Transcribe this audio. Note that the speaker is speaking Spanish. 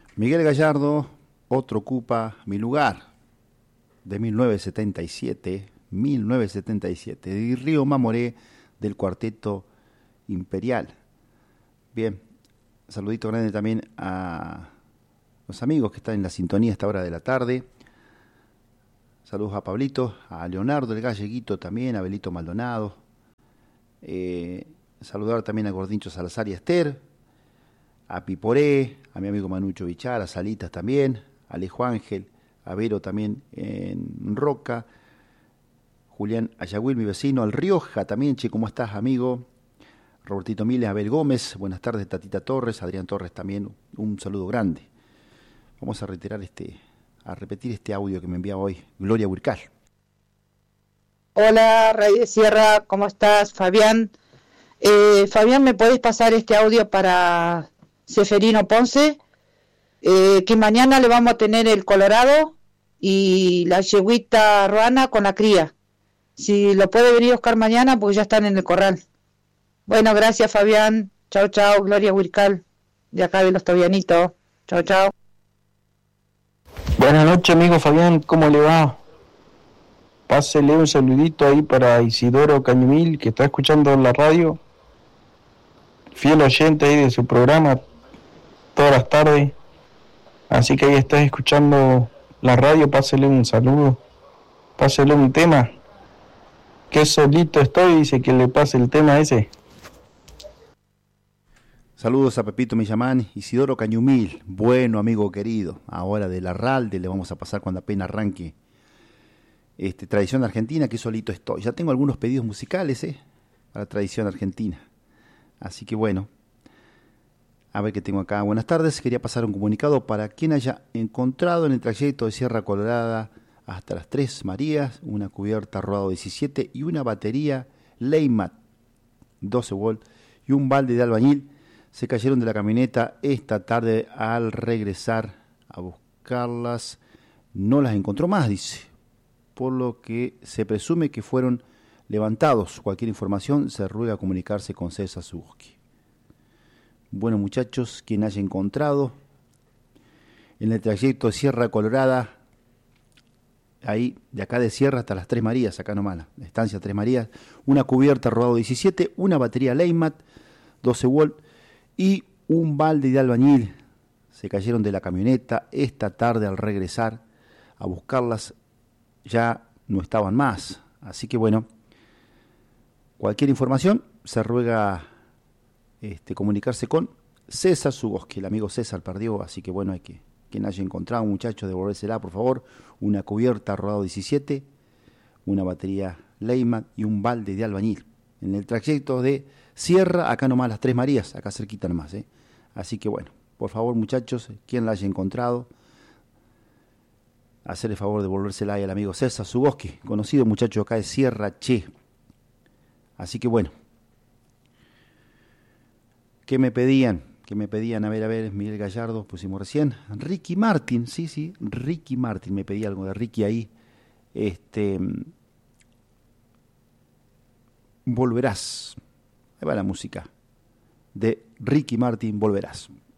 Miguel Gallardo, Otro ocupa mi lugar, de 1977, de Río Mamoré, del Cuarteto Imperial. Bien, saludito grande también a los amigos que están en la sintonía a esta hora de la tarde. Saludos a Pablito, a Leonardo el Galleguito también, a Belito Maldonado. Saludar también a Gordincho Salazar y Esther, a Piporé, a mi amigo Manucho Bichar, a Salitas también, a Alejo Ángel, a Vero también en Roca, Julián Ayahuil, mi vecino, al Rioja también, che, ¿cómo estás, amigo? Robertito Miles, Abel Gómez, buenas tardes, Tatita Torres, Adrián Torres también, un saludo grande. Vamos a repetir este audio que me enviaba hoy Gloria Huircal. Hola, Rey de Sierra, ¿cómo estás? Fabián. Fabián, ¿me podés pasar este audio para Seferino Ponce? Que mañana le vamos a tener el Colorado y la yeguita Ruana con la cría. Si lo puede venir a buscar mañana, porque ya están en el corral. Bueno, gracias, Fabián. Chao, chao, Gloria Huircal, de acá de Los Tobianitos. Chao, chao. Buenas noches, amigo Fabián, ¿cómo le va? Pásele un saludito ahí para Isidoro Cañumil, que está escuchando la radio. Fiel oyente ahí de su programa todas las tardes. Así que ahí estás escuchando la radio, pásele un saludo. Pásele un tema. Que solito estoy, dice que le pase el tema ese. Saludos a Pepito Millamán, Isidoro Cañumil, bueno amigo querido. Ahora de Larralde le vamos a pasar cuando apenas arranque Tradición Argentina, que solito estoy. Ya tengo algunos pedidos musicales para Tradición Argentina. Así que bueno, a ver qué tengo acá. Buenas tardes, quería pasar un comunicado para quien haya encontrado en el trayecto de Sierra Colorada hasta las Tres Marías una cubierta Rodado 17 y una batería Leymat 12 volt y un balde de albañil. Se cayeron de la camioneta esta tarde al regresar a buscarlas. No las encontró más, dice, por lo que se presume que fueron levantados. Cualquier información se ruega comunicarse con César Suboski. Bueno, muchachos, quien haya encontrado en el trayecto de Sierra Colorada, ahí de acá de Sierra hasta las Tres Marías, acá nomás, la estancia Tres Marías, una cubierta Rodado 17, una batería Leymat 12 volt y un balde de albañil. Se cayeron de la camioneta esta tarde al regresar a buscarlas. Ya no estaban más. Así que bueno, cualquier información se ruega comunicarse con César Suboski. El amigo César perdió, así que bueno, hay que quien haya encontrado un muchacho, devolvérsela, por favor. Una cubierta Rodado 17, una batería Leymat y un balde de albañil. En el trayecto de Sierra, acá nomás las Tres Marías, acá cerquita nomás. Así que bueno, por favor, muchachos, quien la haya encontrado, hacer el favor de devolvérsela al amigo César Suboski, conocido muchacho acá de Sierra Che. Así que bueno, ¿qué me pedían? A ver, Miguel Gallardo, pusimos recién. Ricky Martin, sí, Ricky Martin, me pedía algo de Ricky ahí. Volverás. Ahí va la música de Ricky Martin, Volverás.